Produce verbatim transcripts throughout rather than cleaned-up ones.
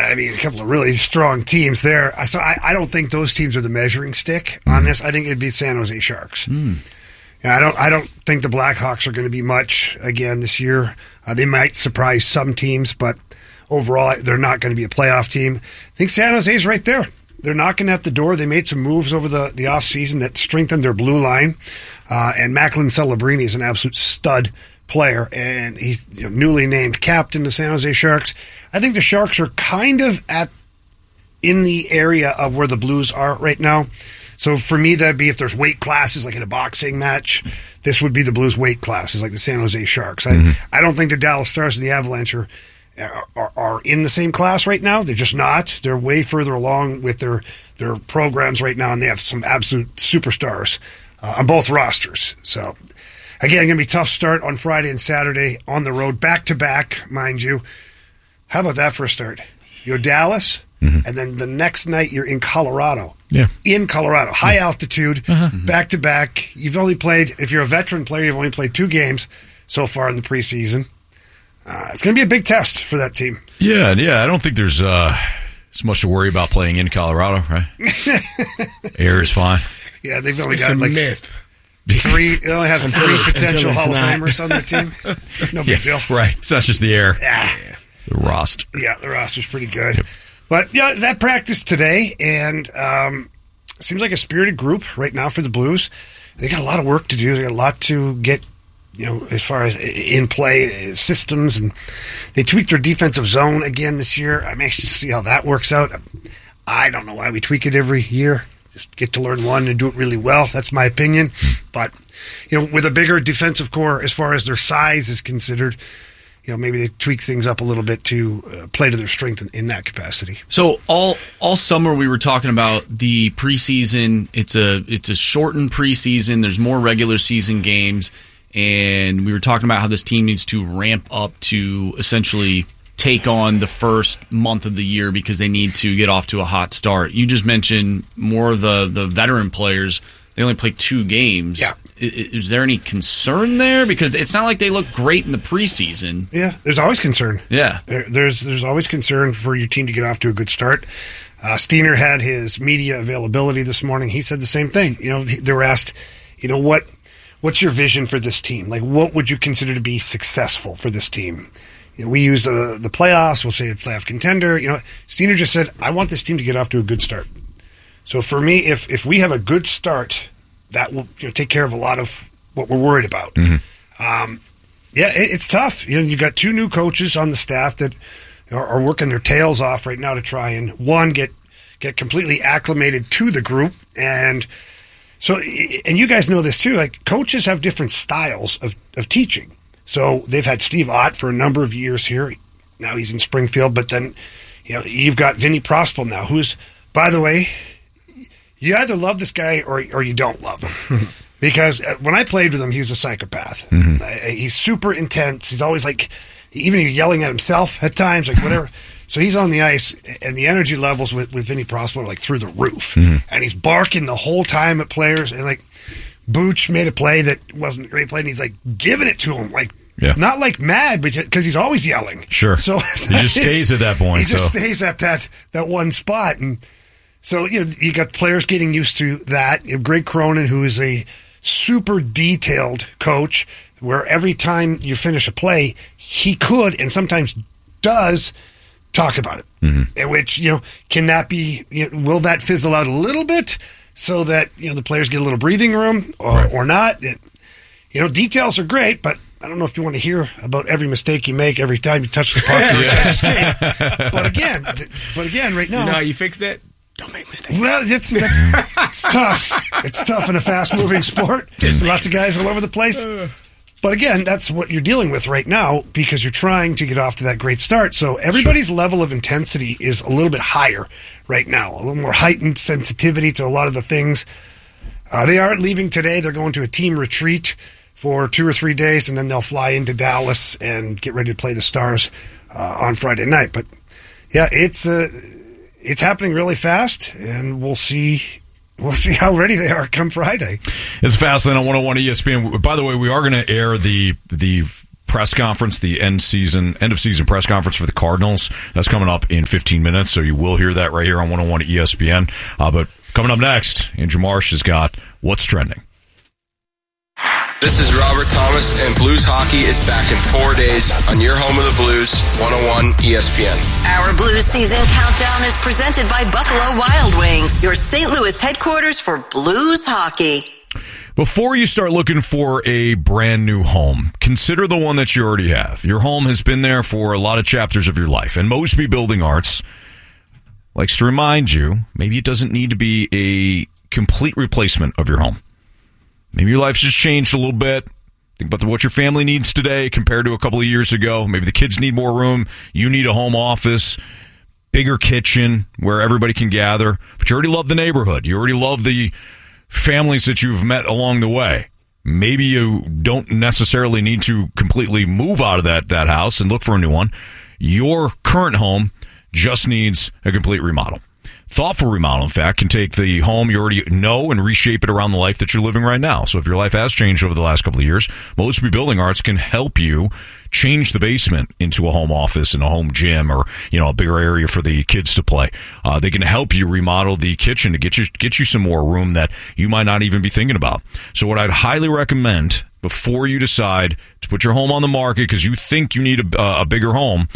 I mean, a couple of really strong teams there. So I, I don't think those teams are the measuring stick on this. I think it'd be San Jose Sharks. Mm. And I don't I don't think the Blackhawks are going to be much again this year. Uh, they might surprise some teams, but overall, they're not going to be a playoff team. I think San Jose is right there. They're knocking at the door. They made some moves over the, the offseason that strengthened their blue line. Uh, and Macklin Celebrini is an absolute stud player, and he's you know, newly named captain of the San Jose Sharks. I think the Sharks are kind of at in the area of where the Blues are right now. So for me, that'd be if there's weight classes, like in a boxing match, this would be the Blues weight classes, like the San Jose Sharks. Mm-hmm. I, I don't think the Dallas Stars and the Avalanche are, are are in the same class right now. They're just not. They're way further along with their, their programs right now, and they have some absolute superstars uh, on both rosters. So, again, going to be a tough start on Friday and Saturday on the road, back-to-back, mind you. How about that for a start? You're Dallas, mm-hmm. and then the next night you're in Colorado. Yeah. In Colorado. High yeah. altitude, uh-huh. back-to-back. You've only played, if you're a veteran player, you've only played two games so far in the preseason. Uh, it's going to be a big test for that team. Yeah, yeah. I don't think there's uh, as much to worry about playing in Colorado, right? Air is fine. Yeah, they've only It's got a like myth. three. They only have three potential Hall of not. Famers on their team. No big Yeah, deal. right. It's not just the air. Yeah. It's the roster. Yeah, the roster's pretty good. Yep. But, yeah, that practice today, and um, seems like a spirited group right now for the Blues. They got a lot of work to do. They got a lot to get, you know, as far as in play systems, and they tweaked their defensive zone again this year. I'm anxious to see how that works out. I don't know why we tweak it every year. Just get to learn one and do it really well. That's my opinion. But, you know, with a bigger defensive core as far as their size is considered, you know, maybe they tweak things up a little bit to uh, play to their strength in, in that capacity. So all all summer we were talking about the preseason. It's a it's a shortened preseason. There's more regular season games, and we were talking about how this team needs to ramp up to essentially take on the first month of the year because they need to get off to a hot start. You just mentioned more of the the veteran players. They only play two games. Yeah. Is, is there any concern there? Because it's not like they look great in the preseason. Yeah, there's always concern. Yeah. There, there's there's always concern for your team to get off to a good start. Uh, Steiner had his media availability this morning. He said the same thing. You know, they were asked, you know, what what's your vision for this team? Like, what would you consider to be successful for this team? You know, we use the the playoffs. We'll say a playoff contender. You know, Steiner just said, I want this team to get off to a good start. So for me, if if we have a good start, that will you know, take care of a lot of what we're worried about. Mm-hmm. Um, yeah, it, it's tough. You know, you got two new coaches on the staff that are, are working their tails off right now to try and one get get completely acclimated to the group, and so and you guys know this too. Like coaches have different styles of of teaching. So they've had Steve Ott for a number of years here. Now he's in Springfield, but then you know you've got Vinny Prospal now, who's, by the way, you either love this guy or or you don't love him. Because when I played with him, he was a psychopath. Mm-hmm. Uh, he's super intense. He's always like, even yelling at himself at times, like whatever. So he's on the ice, and the energy levels with, with Vinny Prospal are like through the roof. Mm-hmm. And he's barking the whole time at players. And like, Booch made a play that wasn't a great play, and he's like giving it to him, like yeah. not like mad, but because he's always yelling. Sure. So he just stays at that point. He just so. stays at that that one spot, and so you know you got players getting used to that. You have Greg Cronin, who is a super detailed coach, where every time you finish a play, he could and sometimes does talk about it. Mm-hmm. In which you know, can that be? You know, will that fizzle out a little bit? So that you know the players get a little breathing room, or, right. or not. It, you know, details are great, but I don't know if you want to hear about every mistake you make every time you touch the puck or yeah. escape. But again, but again, right now, you know how you fix that? Don't make mistakes. Well, it's it's, it's tough. It's tough in a fast-moving sport. There's lots of guys all over the place. But again, that's what you're dealing with right now because you're trying to get off to that great start. So everybody's sure. level of intensity is a little bit higher right now, a little more heightened sensitivity to a lot of the things. Uh, they aren't leaving today. They're going to a team retreat for two or three days, and then they'll fly into Dallas and get ready to play the Stars uh, on Friday night. But, yeah, it's uh, it's happening really fast, and we'll see – We'll see how ready they are come Friday. It's Fastlane on one oh one E S P N. By the way, we are going to air the the press conference, the end season, end of season press conference for the Cardinals. That's coming up in fifteen minutes, so you will hear that right here on one oh one E S P N. Uh, but coming up next, Andrew Marsh has got What's Trending. This is Robert Thomas, and Blues Hockey is back in four days on your home of the Blues, one oh one E S P N. Our Blues season countdown is presented by Buffalo Wild Wings, your Saint Louis headquarters for Blues Hockey. Before you start looking for a brand new home, consider the one that you already have. Your home has been there for a lot of chapters of your life, and Mosby Building Arts likes to remind you, maybe it doesn't need to be a complete replacement of your home. Maybe your life's just changed a little bit. Think about what your family needs today compared to a couple of years ago. Maybe the kids need more room. You need a home office, bigger kitchen where everybody can gather. But you already love the neighborhood. You already love the families that you've met along the way. Maybe you don't necessarily need to completely move out of that, that house and look for a new one. Your current home just needs a complete remodel. Thoughtful remodel, in fact, can take the home you already know and reshape it around the life that you're living right now. So if your life has changed over the last couple of years, Mosby Building Arts can help you change the basement into a home office and a home gym, or, you know, a bigger area for the kids to play. Uh, they can help you remodel the kitchen to get you get you some more room that you might not even be thinking about. So what I'd highly recommend before you decide to put your home on the market because you think you need a, uh, a bigger home,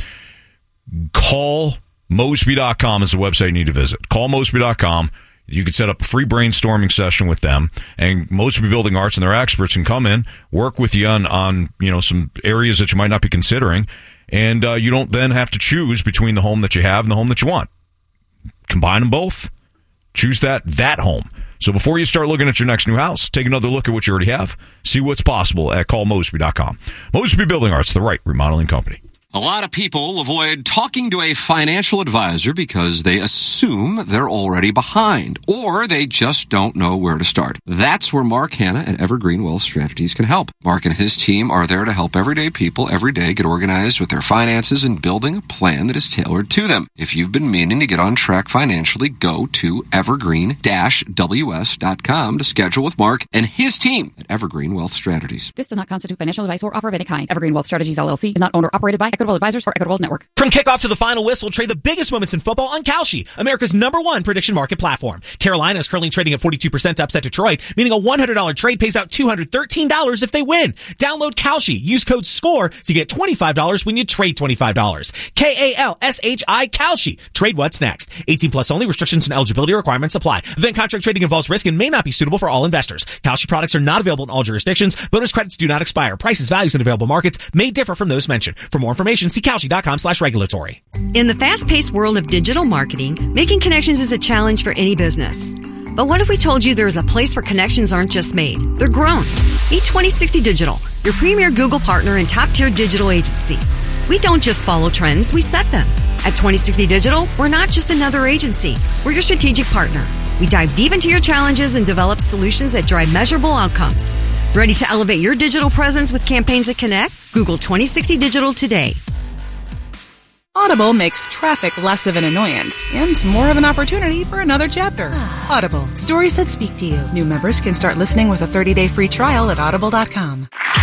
call Mosby dot com is the website you need to visit. Call Mosby dot com. You can set up a free brainstorming session with them, and Mosby Building Arts and their experts can come in, work with you on, on you know, some areas that you might not be considering, and uh, you don't then have to choose between the home that you have and the home that you want. Combine them both. Choose that that home. So before you start looking at your next new house, take another look at what you already have. See what's possible at call Mosby dot com. Mosby Building Arts, the right remodeling company. A lot of people avoid talking to a financial advisor because they assume they're already behind, or they just don't know where to start. That's where Mark Hanna at Evergreen Wealth Strategies can help. Mark and his team are there to help everyday people every day get organized with their finances and building a plan that is tailored to them. If you've been meaning to get on track financially, go to evergreen dash w s dot com to schedule with Mark and his team at Evergreen Wealth Strategies. This does not constitute financial advice or offer of any kind. Evergreen Wealth Strategies, L L C is not owned or operated by Equitable Advisors or Equitable Network. From kickoff to the final whistle, trade the biggest moments in football on Kalshi, America's number one prediction market platform. Carolina is currently trading at forty-two percent to upset Detroit, meaning a one hundred dollars trade pays out two hundred thirteen dollars if they win. Download Kalshi. Use code SCORE to get twenty-five dollars when you trade twenty-five dollars. K A L S H I Kalshi. Trade what's next. eighteen plus only. Restrictions and eligibility requirements apply. Event contract trading involves risk and may not be suitable for all investors. Kalshi products are not available in all jurisdictions. Bonus credits do not expire. Prices, values, and available markets may differ from those mentioned. For more information, see Kalshi dot com slash regulatory. In the fast-paced world of digital marketing, making connections is a challenge for any business. But what if we told you there is a place where connections aren't just made, they're grown? Meet twenty sixty Digital, your premier Google partner and top-tier digital agency. We don't just follow trends, we set them. At twenty sixty Digital, we're not just another agency, we're your strategic partner. We dive deep into your challenges and develop solutions that drive measurable outcomes. Ready to elevate your digital presence with campaigns that connect? Google twenty sixty Digital today. Audible makes traffic less of an annoyance and more of an opportunity for another chapter. Audible, stories that speak to you. New members can start listening with a thirty-day free trial at audible dot com.